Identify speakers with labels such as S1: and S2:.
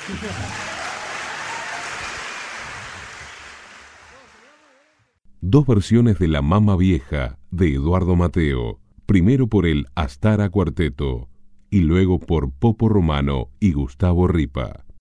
S1: Dos versiones de La Mama Vieja de Eduardo Mateo, primero por el Astara Cuarteto y luego por Popo Romano y Gustavo Ripa.